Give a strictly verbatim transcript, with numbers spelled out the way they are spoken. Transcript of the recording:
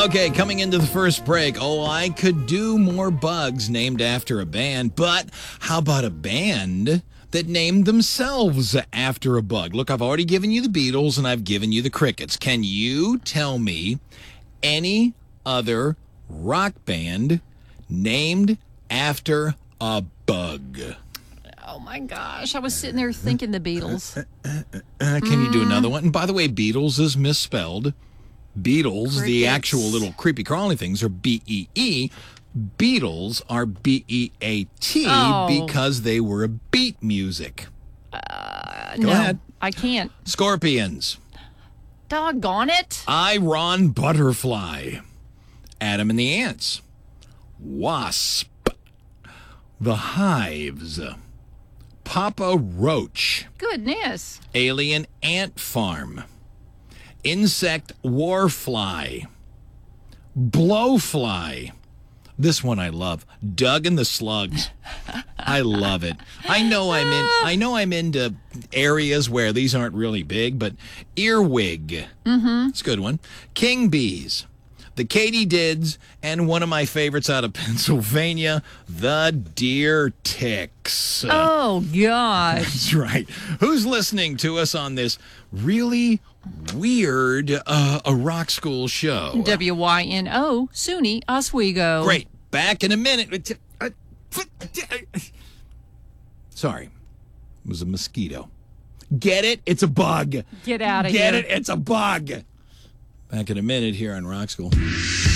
Okay, coming into the first break. Oh, I could do more bugs named after a band, but how about a band that named themselves after a bug? Look, I've already given you the Beatles and I've given you the Crickets. Can you tell me any other rock band named after a bug? Oh, my gosh. I was sitting there thinking the Beatles. Uh, can mm. you do another one? And by the way, Beatles is misspelled. Beatles, Crickets. The actual little creepy crawly things, are B E E. Beatles are B E A T oh. because they were a beat music. Uh, Go no, ahead. I can't. Scorpions. Doggone it. Iron Butterfly. Adam and the Ants. Wasp. The Hives. Papa Roach. Goodness. Alien Ant Farm. Insect Warfly. Blowfly. This one I love. Doug and the Slugs. I love it. I know I'm in I know I'm into areas where these aren't really big, but Earwig. Mm-hmm. It's a good one. King Bees. The Katydids, and one of my favorites out of Pennsylvania, the Deer Ticks. Oh, gosh. That's right. Who's listening to us on this really weird uh, a rock school show? W Y N O, SUNY Oswego. Great. Back in a minute. Sorry. It was a mosquito. Get it? It's a bug. Get out of Get here. Get it? It's a bug. Back in a minute here on Rock School.